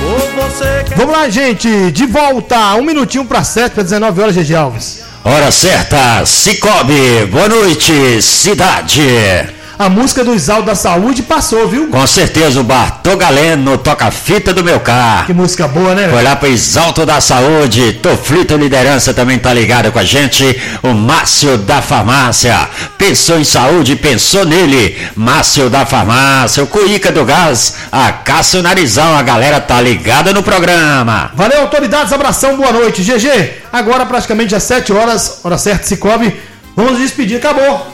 Vamos lá, gente, de volta, 1 minutinho para 7, para 19 horas, GG Alves. Hora certa, Cicobi, boa noite, cidade. A música do Exalto da Saúde passou, viu? Com certeza, o Bartô Galeno toca a fita do meu carro. Que música boa, né? Foi lá pro Exalto da Saúde. Toflito Liderança também tá ligado com a gente. O Márcio da Farmácia. Pensou em saúde, pensou nele. Márcio da Farmácia. O Cuíca do Gás. A Cássio Narizão. A galera tá ligada no programa. Valeu, autoridades. Abração, boa noite. GG, agora praticamente às 7 horas, hora certa, Cicobi. Vamos nos despedir, acabou.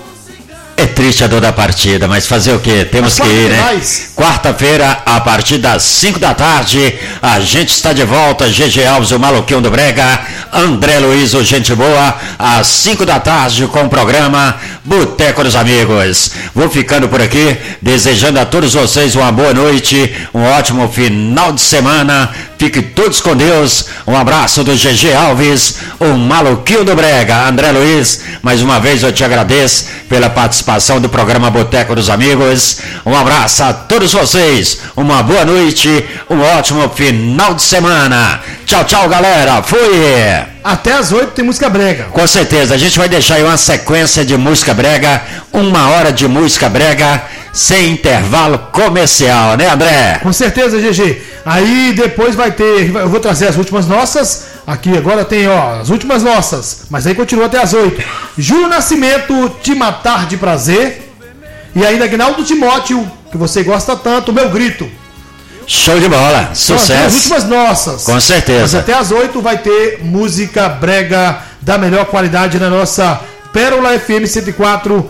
É triste a dor da partida, mas fazer o quê? Temos que ir, né? Quarta-feira, a partir das 5 da tarde, a gente está de volta. GG Alves, o Maluquinho do Brega, André Luiz, o Gente Boa, às 5 da tarde com o programa Boteco dos Amigos. Vou ficando por aqui, desejando a todos vocês uma boa noite, um ótimo final de semana. Fiquem todos com Deus. Um abraço do GG Alves, o Maluquinho do Brega. André Luiz, mais uma vez eu te agradeço pela participação do programa Boteco dos Amigos. Um abraço a todos vocês. Uma boa noite, um ótimo final de semana. Tchau, tchau, galera. Fui! Até às 8 tem música brega. Com certeza, a gente vai deixar aí uma sequência de música brega, 1 hora de música brega, sem intervalo comercial, né, André? Com certeza, GG. Aí depois vai ter, eu vou trazer as últimas nossas, aqui agora tem, ó, as últimas nossas, mas aí continua até as 8. Júlio Nascimento, Te Matar de Prazer, e ainda Aguinaldo Timóteo, que você gosta tanto, Meu Grito. Show de bola, sucesso. As últimas nossas. Com certeza. Mas até às 8 vai ter música brega da melhor qualidade na nossa Pérola FM 104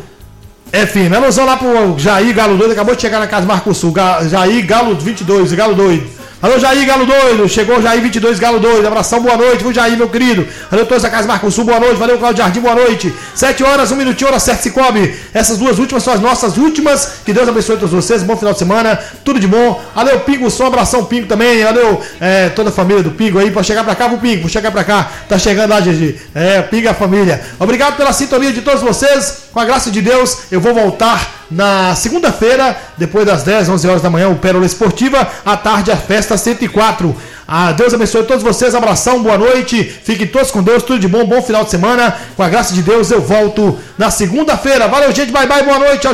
FM. Alusão lá pro Jair Galo Doido, acabou de chegar na casa Marco Sul. Jair Galo 22, Galo Doido. Alô, Jair Galo Doido, chegou o Jair 22 Galo Doido, abração, boa noite, viu, Jair, meu querido. Alô, todos da casa Marco Sul, boa noite, valeu, Claudio Jardim, boa noite. 7 horas, 1 minutinho, hora certa, Cicobi. Essas duas últimas são as nossas últimas, que Deus abençoe todos vocês, bom final de semana, tudo de bom. Valeu, Pingo, som, abração, Pingo também, valeu, toda a família do Pingo aí, pode chegar pra cá, viu, Pingo, pode chegar pra cá, tá chegando lá, GG, Pingo a família. Obrigado pela sintonia de todos vocês, com a graça de Deus, eu vou voltar na segunda-feira, depois das 10, 11 horas da manhã, o Pérola Esportiva, à tarde a Festa 104. Deus abençoe todos vocês, abração, boa noite, fiquem todos com Deus, tudo de bom, bom final de semana, com a graça de Deus eu volto na segunda-feira. Valeu, gente, bye bye, boa noite, tchau.